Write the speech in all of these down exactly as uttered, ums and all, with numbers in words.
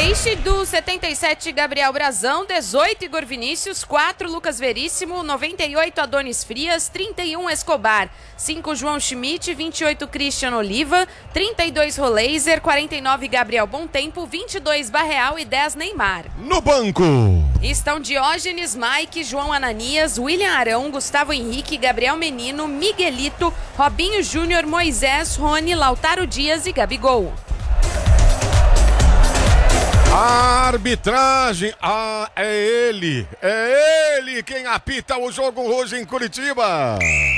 Peixe do setenta e sete, Gabriel Brazão. dezoito, Igor Vinícius. quatro, Lucas Veríssimo. noventa e oito, Adonis Frias. trinta e um, Escobar. cinco, João Schmidt. vinte e oito, Christian Oliva. trinta e dois, Roleiser. quarenta e nove, Gabriel Bontempo. vinte e dois, Barreal e dez, Neymar. No banco estão Diógenes, Mike, João Ananias, William Arão, Gustavo Henrique, Gabriel Menino, Miguelito, Robinho Júnior, Moisés, Rony, Lautaro Dias e Gabigol. A arbitragem, ah, é ele, é ele quem apita o jogo hoje em Curitiba.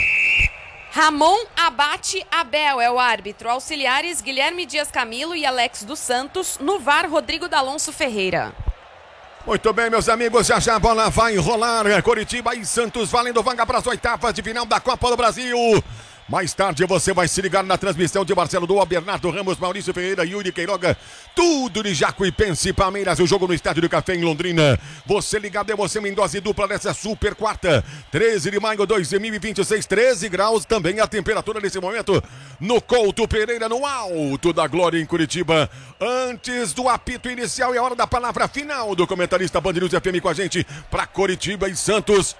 Ramon Abate Abel é o árbitro. Auxiliares Guilherme Dias Camilo e Alex dos Santos. No V A R, Rodrigo D'Alonso Ferreira. Muito bem, meus amigos, já já a bola vai rolar. Curitiba e Santos valendo vaga para as oitavas de final da Copa do Brasil. Mais tarde você vai se ligar na transmissão de Marcelo Doa, Bernardo Ramos, Maurício Ferreira, Yuri Queiroga, tudo de Jacuipense e Palmeiras, o jogo no Estádio do Café em Londrina. Você ligado é você em dose dupla nessa super quarta, treze de maio de dois mil e vinte e seis, treze graus também a temperatura nesse momento no Couto Pereira, no alto da glória em Curitiba. Antes do apito inicial é a hora da palavra final do comentarista Band News F M com a gente para Curitiba e Santos.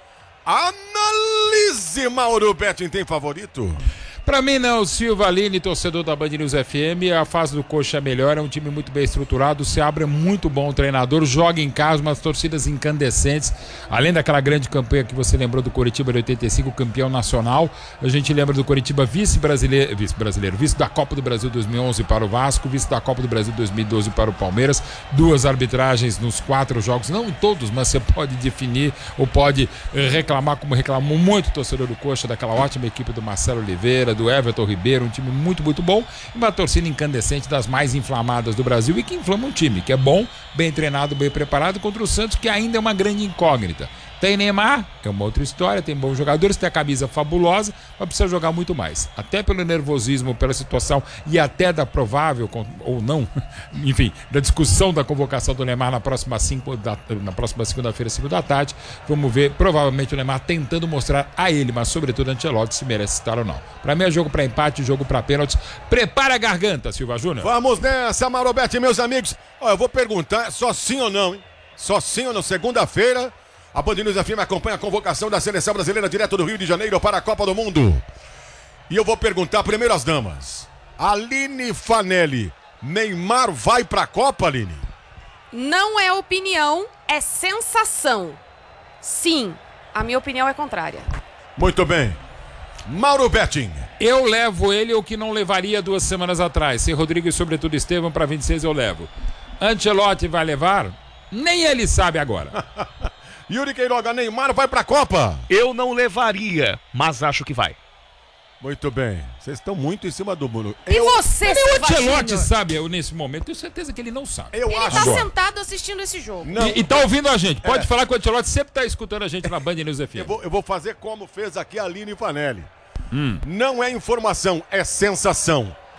Analise, Mauro Betting, tem favorito? Pra mim não, Silva Aline, torcedor da Band News F M, a fase do Coxa é melhor, é um time muito bem estruturado, o Seabra é muito bom treinador, joga em casa, umas torcidas incandescentes, além daquela grande campanha que você lembrou do Coritiba de oitenta e cinco, campeão nacional, a gente lembra do Coritiba vice-brasileiro, vice-brasileiro, vice da Copa do Brasil dois mil e onze para o Vasco, vice da Copa do Brasil dois mil e doze para o Palmeiras, duas arbitragens nos quatro jogos, não em todos, mas você pode definir ou pode reclamar, como reclamou muito o torcedor do Coxa, daquela ótima equipe do Marcelo Oliveira, do Everton Ribeiro, um time muito, muito bom, e uma torcida incandescente das mais inflamadas do Brasil e que inflama um time, que é bom, bem treinado, bem preparado contra o Santos, que ainda é uma grande incógnita. Tem Neymar, que é uma outra história, tem bons jogadores, tem a camisa fabulosa, mas precisa jogar muito mais. Até pelo nervosismo, pela situação e até da provável, ou não, enfim, da discussão da convocação do Neymar na próxima, cinco da, na próxima segunda-feira, cinco da tarde. Vamos ver, provavelmente o Neymar tentando mostrar a ele, mas sobretudo a Ancelotti, se merece estar ou não. Pra mim é jogo pra empate, jogo pra pênaltis. Prepara a garganta, Silva Júnior. Vamos nessa, Mauro Betting, meus amigos. Ó, eu vou perguntar só sim ou não, hein? Só sim ou não, segunda-feira. A Band News F M acompanha a convocação da Seleção Brasileira direto do Rio de Janeiro para a Copa do Mundo. E eu vou perguntar primeiro às damas. Aline Fanelli, Neymar vai para a Copa, Aline? Não é opinião, é sensação. Sim, a minha opinião é contrária. Muito bem. Mauro Betting. Eu levo ele o que não levaria duas semanas atrás. Se Rodrigo e sobretudo Estevam para vinte e seis eu levo. Ancelotti vai levar? Nem ele sabe agora. Yuri Queiroga, Neymar vai pra Copa? Eu não levaria, mas acho que vai. Muito bem. Vocês estão muito em cima do muro. E eu... você, o Ancelotti sabe, eu nesse momento, tenho certeza que ele não sabe. Eu ele acho. tá Agora. sentado assistindo esse jogo. Não. E, e tá ouvindo a gente. Pode é. falar que o Ancelotti sempre tá escutando a gente na Band News F M. Eu vou, eu vou fazer como fez aqui a Aline Fanelli. Hum. Não é informação, é sensação.